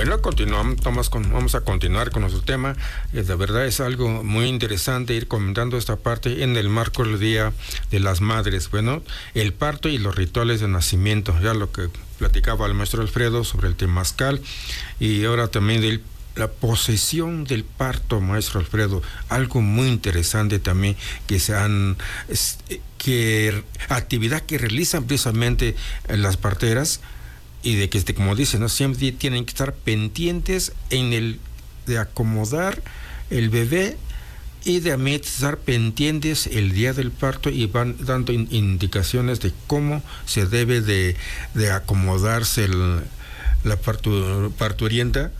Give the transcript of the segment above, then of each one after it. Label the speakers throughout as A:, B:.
A: Bueno, vamos a continuar con nuestro tema. De verdad es algo muy interesante ir comentando esta parte en el marco del Día de las Madres. Bueno, el parto y los rituales de nacimiento, ya lo que platicaba el maestro Alfredo sobre el temazcal, y ahora también la posesión del parto, maestro Alfredo, algo muy interesante también actividad que realizan precisamente las parteras, y de que, como dicen, ¿no?, siempre tienen que estar pendientes de acomodar el bebé, y de estar pendientes el día del parto, y van dando indicaciones de cómo se debe de acomodarse la parturienta,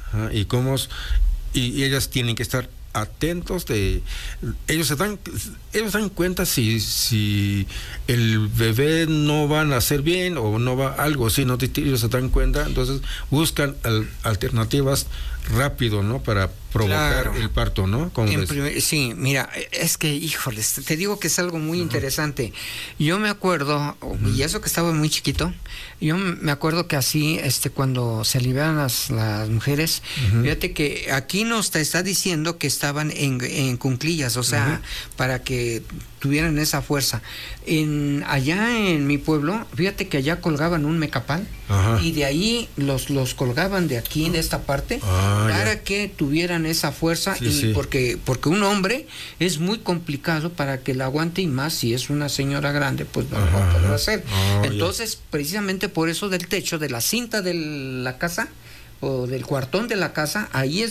A: y ellas tienen que estar atentos ellos dan cuenta si el bebé no va a nacer bien o no va algo así, ¿no? Ellos se dan cuenta, entonces buscan alternativas rápido, ¿no?, para provocar el parto, ¿no?
B: Sí, mira, es que, híjoles, te digo que es algo muy interesante. Yo me acuerdo, y eso que estaba muy chiquito, yo me acuerdo que así, cuando se liberan las mujeres, fíjate que aquí nos te está diciendo que estaban en cuclillas, o sea, para que tuvieran esa fuerza. Allá en mi pueblo, fíjate que allá colgaban un mecapal, y de ahí los colgaban de aquí, de esta parte, para que tuvieran esa fuerza, porque un hombre es muy complicado para que la aguante, y más si es una señora grande, pues no lo podrá hacer. Entonces, precisamente por eso del techo, de la cinta de la casa, o del cuartón de la casa, ahí es